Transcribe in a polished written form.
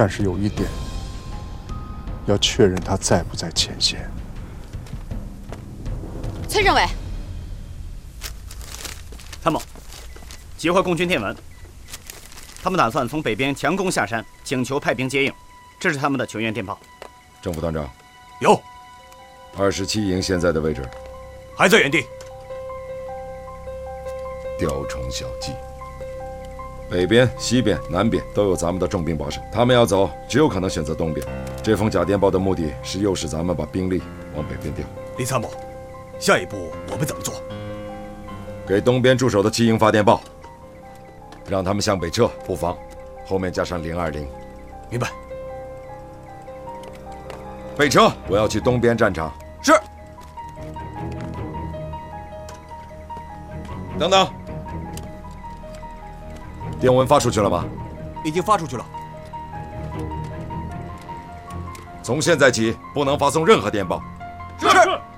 但是有一点，要确认他在不在前线。 崔政委， 参谋，急坏共军电文，他们打算从北边强攻下山，请求派兵接应，这是他们的求援电报。 政府团长， 有。 27营现在的位置还在原地。 雕虫小技。北边、西边、南边都有咱们的重兵把守，他们要走，只有可能选择东边。这封假电报的目的是诱使咱们把兵力往北边调。 李参谋，下一步我们怎么做？ 给东边驻守的7营发电报，让他们向北撤，布防，后面加上020。 明白。 北撤，我要去东边战场。 是。 等等，电文发出去了吗？ 已经发出去了。 从现在起，不能发送任何电报。 是。